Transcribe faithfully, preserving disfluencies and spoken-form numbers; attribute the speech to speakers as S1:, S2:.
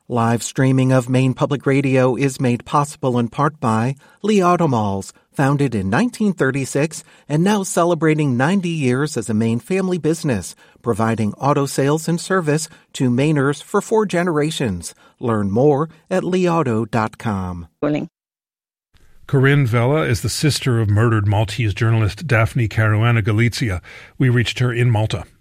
S1: Live streaming of Maine Public Radio is made possible in part by Lee Auto Malls, founded in nineteen thirty-six and now celebrating ninety years as a Maine family business, providing auto sales and service to Mainers for four generations. Learn more at lee auto dot com.
S2: Corinne Vella is the sister of murdered Maltese journalist Daphne Caruana Galizia. We reached her in Malta.